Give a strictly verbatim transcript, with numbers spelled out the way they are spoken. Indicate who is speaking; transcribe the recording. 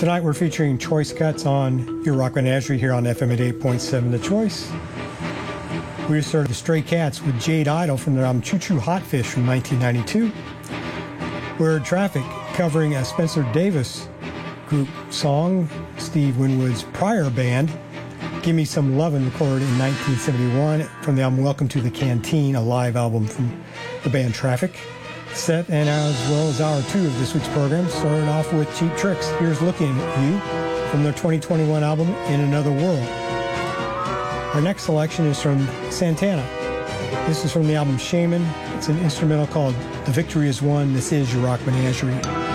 Speaker 1: Tonight we're featuring choice cuts on your Rock Menagerie here on F M eighty-eight point seven The Choice. We started the Stray Cats with Jade Idol from their album Choo Choo Hotfish from nineteen ninety-two. We heard Traffic covering a Spencer Davis group song, Steve Winwood's prior band, Give Me Some Lovin', recorded in nineteen seventy-one from the album Welcome to the Canteen, a live album from the band Traffic. Set and as well as hour two of this week's program started off with Cheap Tricks. Here's Looking at You from their twenty twenty-one album In Another World. Our next selection is from Santana. This is from the album Shaman. It's an instrumental called The Victory Is Won. This is your Rock Menagerie.